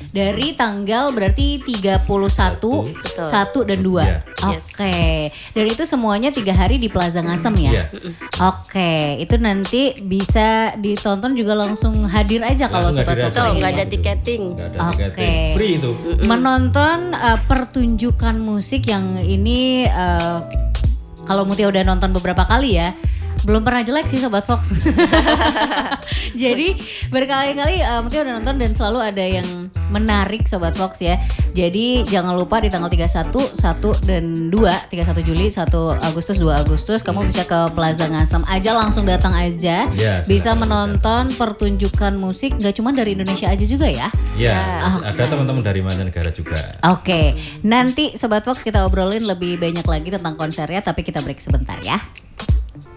Dari tanggal berarti 31, 1 dan 2. Iya. Oke. Dan itu semuanya 3 hari di Plaza Ngasem ya? Iya. Oke, itu nanti bisa ditonton juga langsung hadir aja kalau Langsung Sobat hadir Vox aja. pengen Nggak ya. ada tiketing. Nggak ada Oke. tiketing. Free itu. Menonton pertunjukan musik yang ini kalau Mutia udah nonton beberapa kali ya, belum pernah jelek sih Sobat Fox. Jadi berkali-kali Mutia udah nonton dan selalu ada yang menarik Sobat Fox ya. Jadi jangan lupa di tanggal 31, 1 dan 2, 31 Juli, 1 Agustus, 2 Agustus kamu bisa ke Plaza Ngasem aja, langsung datang aja. Ya, Bisa silakan menonton pertunjukan musik gak cuma dari Indonesia aja juga ya. Ya, ada teman-teman dari mancanegara juga. Oke, nanti Sobat Fox kita obrolin lebih banyak lagi tentang konsernya, tapi kita break sebentar ya.